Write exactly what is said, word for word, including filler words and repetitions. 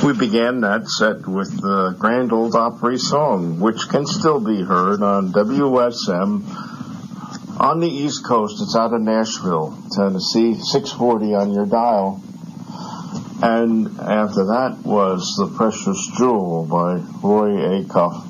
We began that set with the Grand Ole Opry song, which can still be heard on W S M on the East Coast. It's out of Nashville, Tennessee, six forty on your dial. And after that was The Precious Jewel by Roy Acuff.